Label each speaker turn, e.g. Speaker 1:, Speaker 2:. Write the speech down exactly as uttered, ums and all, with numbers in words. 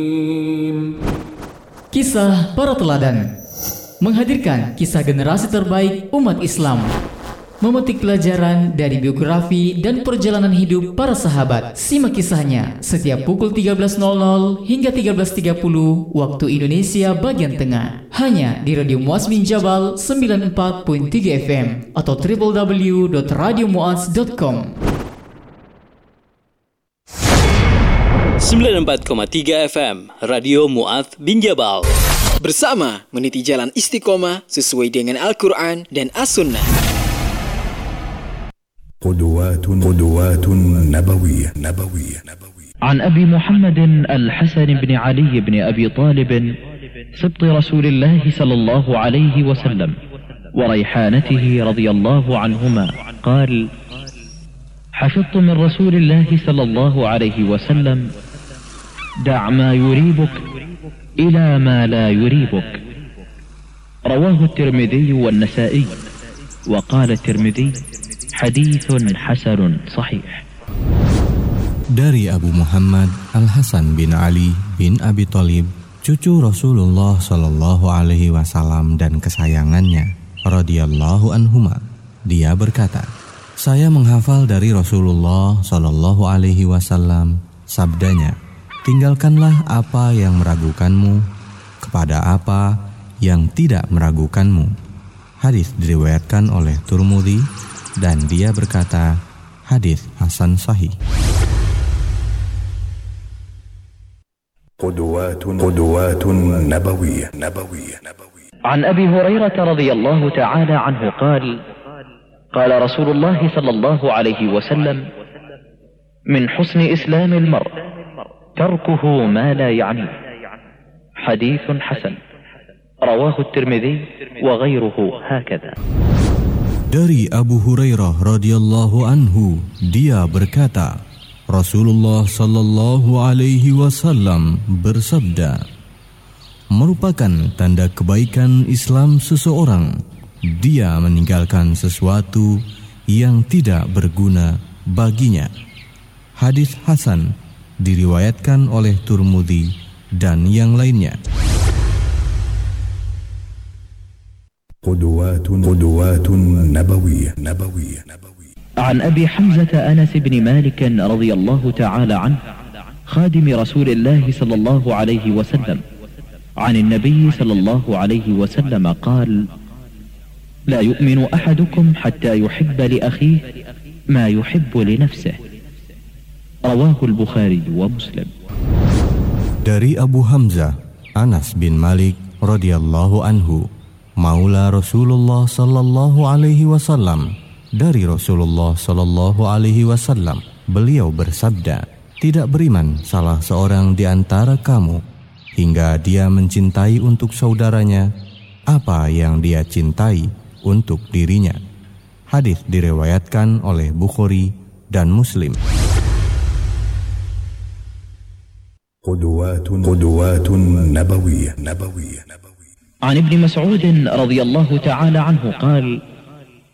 Speaker 1: Kisah para teladan menghadirkan kisah generasi terbaik umat Islam, memetik pelajaran dari biografi dan perjalanan hidup para sahabat. Simak kisahnya setiap pukul tiga belas hingga tiga belas tiga puluh waktu Indonesia bagian tengah, hanya di Radio Muaz bin Jabal sembilan puluh empat koma tiga F M atau w w w dot radio muaz dot com.
Speaker 2: sembilan puluh empat koma tiga F M Radio Muaz bin Jabal.
Speaker 3: Bersama meniti jalan istiqomah sesuai dengan Al-Quran dan As-Sunnah.
Speaker 4: قدوات قدوات نبوية نبوية نبوية
Speaker 5: عن أبي محمد الحسن بن علي بن أبي طالب سبط رسول الله صلى الله عليه وسلم وريحانته رضي الله عنهما قال: حفظت من رسول الله صلى الله عليه وسلم: دع ما يريبك إلى ما لا يريبك. رواه الترمذي والنسائي، وقال الترمذي: حديث حسن صحيح.
Speaker 6: Dari Abu Muhammad Al-Hasan bin Ali bin Abi Thalib, cucu Rasulullah Shallallahu Alaihi Wasallam dan kesayangannya, radhiyallahu anhuma, dia berkata, saya menghafal dari Rasulullah Shallallahu Alaihi Wasallam sabdanya, tinggalkanlah apa yang meragukanmu kepada apa yang tidak meragukanmu. Hadis diriwayatkan oleh Tirmidzi dan dia berkata, hadis hasan sahih.
Speaker 4: قدوات قدوات نبوية نبوية نبوية
Speaker 5: عن أبي هريرة رضي الله تعالى عنه قال: قال رسول الله صلى الله عليه وسلم: من حسن إسلام المرء تركه ما لا يعنيه. حديث حسن. رواه الترمذي وغيره هكذا.
Speaker 6: Dari Abu Hurairah radhiyallahu anhu, dia berkata, Rasulullah sallallahu alaihi wasallam bersabda, merupakan tanda kebaikan Islam seseorang dia meninggalkan sesuatu yang tidak berguna baginya. Hadis hasan diriwayatkan oleh Tirmidzi dan yang lainnya.
Speaker 4: قدوات قدوات نبوية نبوية نبوية
Speaker 5: عن أبي حمزة أنس بن مالك رضي الله تعالى عنه خادم رسول الله صلى الله عليه وسلم عن النبي صلى الله عليه وسلم قال: لا يؤمن أحدكم حتى يحب لأخيه ما يحب لنفسه. رواه البخاري ومسلم.
Speaker 6: Dari Abu Hamzah Anas bin Malik radhiyallahu anhu, maula Rasulullah sallallahu alaihi wasallam, dari Rasulullah sallallahu alaihi wasallam, beliau bersabda, tidak beriman salah seorang di antara kamu hingga dia mencintai untuk saudaranya apa yang dia cintai untuk dirinya. Hadis diriwayatkan oleh Bukhari dan Muslim.
Speaker 4: قدوات قدوات نبوية نبوية نبوية
Speaker 5: عن ابن مسعود رضي الله تعالى عنه قال: